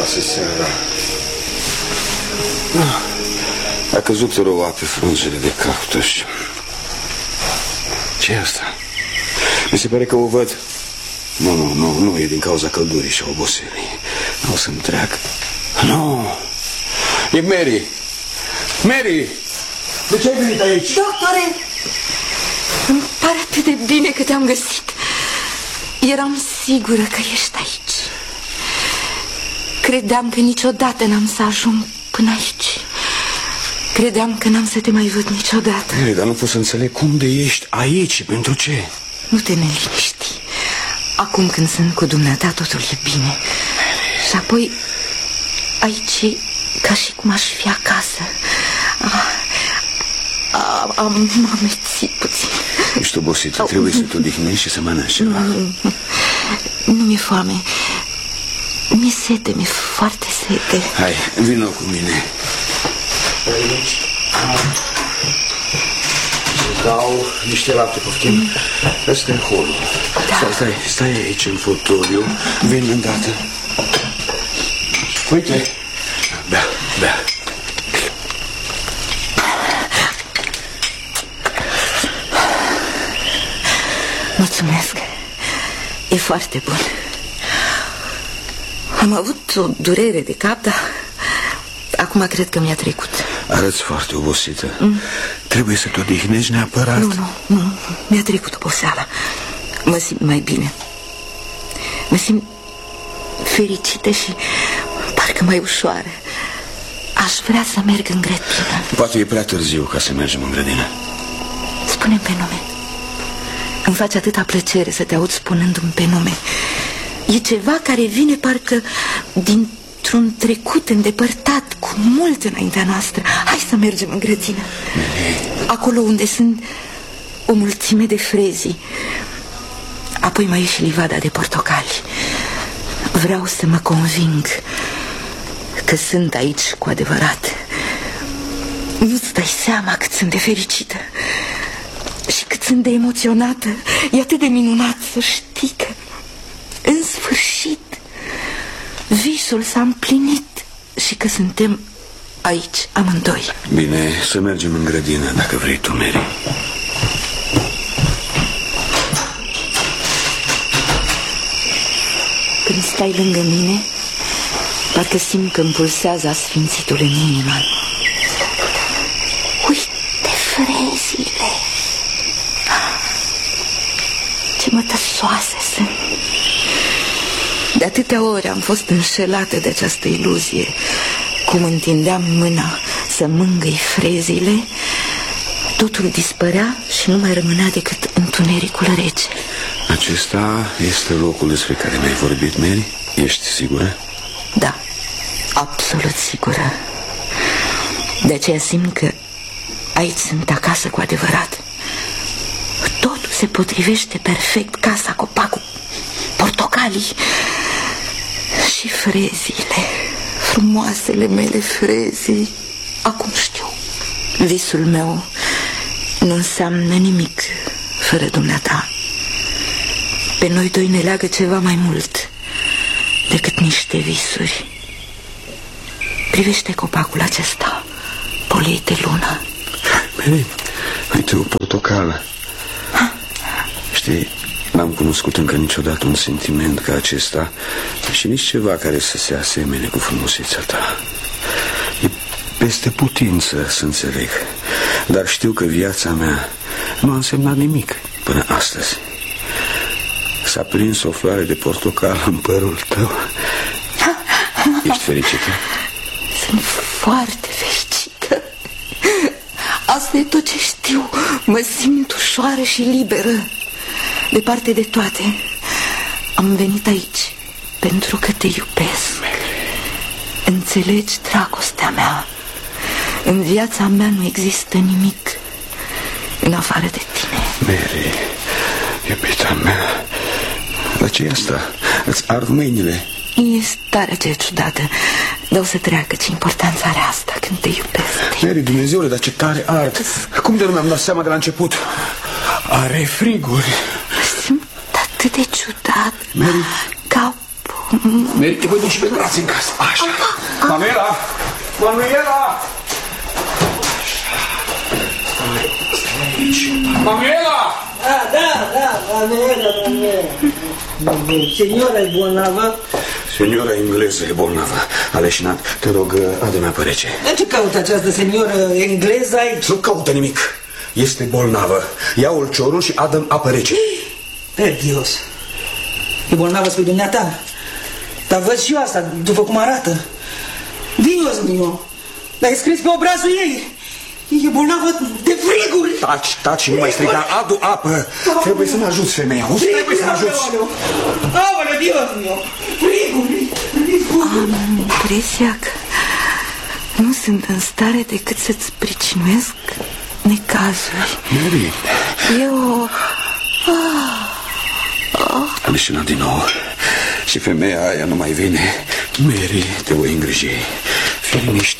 frumoasă seara. A căzut roa pe frunzele de cactus. Ce e asta? Mi se pare că o văd. Nu e din cauza căldurii și oboselii. O să-mi treacă. Nu, e Mary. Mary, de ce ai venit aici? Doctore, îmi pare atât de bine că te-am găsit. Eram sigură că ești aici. Credeam că niciodată n-am să ajung până aici. Credeam că n-am să te mai văd niciodată. Mary, dar nu pot să înțeleg cum de ești aici și pentru ce. Nu te neliniști. Acum când sunt cu dumneata, totul e bine. Și apoi, aici e ca și cum aș fi acasă. Am amețit puțin. Ești obosită, trebuie să te odihnești și să mănânci ceva. Nu mi-e foame. Mi-e sete, mi-e foarte sete. Hai, vină cu mine. Aici. Să dau niște lapte, poftim. Ăsta e holul. Da. Stai aici în fotoliu. Vin îndată. Uite. Bea. Mulțumesc. E foarte bun. Am avut o durere de cap, dar acum cred că mi-a trecut. Arăți foarte obosită. Trebuie să te odihnești neapărat. Nu, mi-a trecut oboseala. Mă simt mai bine. Mă simt fericită și parcă mai ușoară. Aș vrea să merg în grădină. Poate e prea târziu ca să mergem în grădină. Spune-mi pe nume. Îmi face atâta plăcere să te aud spunându-mi pe nume. E ceva care vine parcă dintr-un trecut îndepărtat, cu mult înaintea noastră. Hai să mergem în grădină. Acolo unde sunt o mulțime de frezii. Apoi mai e și livada de portocali. Vreau să mă conving că sunt aici cu adevărat. Nu-ți dai seama cât sunt de fericită și cât sunt de emoționată. E atât de minunat să știi că în sfârșit visul s-a împlinit și că suntem aici amândoi. Bine, să mergem în grădină dacă vrei tu, Mary. Când stai lângă mine, parcă simt că îmi pulsează asfințitul în inimă. Uite frezile, ce mătăsoase sunt. De atâtea ori am fost înșelată de această iluzie. Cum întindeam mâna să mângâi frezile, totul dispărea și nu mai rămânea decât întunericul rece. Acesta este locul despre care mi-ai vorbit, Mary? Ești sigură? Da, absolut sigură. De aceea simt că aici sunt acasă cu adevărat. Totul se potrivește perfect. Casa, copacul, portocalii și frezile. Frumoasele mele frezii. Acum știu. Visul meu nu înseamnă nimic fără dumneata. Pe noi doi ne leagă ceva mai mult decât niște visuri. Privește copacul acesta, poleit de lună. Mary, uite o portocală. Știi, n-am cunoscut încă niciodată un sentiment ca acesta și nici ceva care să se asemene cu frumusețea ta. E peste putință să înțeleg, dar știu că viața mea nu a însemnat nimic până astăzi. S-a prins o floare de portocal în părul tău. Ești fericită? Sunt foarte fericită. Asta e tot ce știu. Mă simt ușoară și liberă. Departe de toate. Am venit aici pentru că te iubesc. Înțelegi dragostea mea. În viața mea nu există nimic în afară de tine. Mary, iubita mea, dar ce e asta? Îți ard mâinile. E starea aceea ciudată, dar o să treacă. Ce importanță are asta când te iubesc? Mary, Dumnezeule, dar ce tare ard. Cum de nu mi-am dat seama de la început? Are friguri. Simt atât de ciudat. Mary, capul Mary, te voi duce pe brațe în casă. Așa. Manuela! Manuela! Stai aici. Manuela! Da, Manuela. Signora e bolnavă? Signora engleză e bolnavă. Aleșinat, te rog, adu-mi apă rece. De ce caută această senioră engleză aici? Nu caută nimic. Este bolnavă. Ia ulciorul și adă-mi apă rece. Per Dios. E bolnavă spre dumneata. Dar văd și eu asta, după cum arată. Dios mio. Dar e scris pe obrazul ei. E bolnavă de friguri. Taci, nu mai striga. Adu apă. Trebuie să mă ajuți, femeia. Trebuie să mă ajuți. Aoleu, Dios mio. Friguri. Am impresia că nu sunt în stare decât să-ți pricinuiesc necazuri. Mary. Eu... Am leșinat din nou. Și femeia aia nu mai vine. Mary, te voi îngriji. Fii liniștit.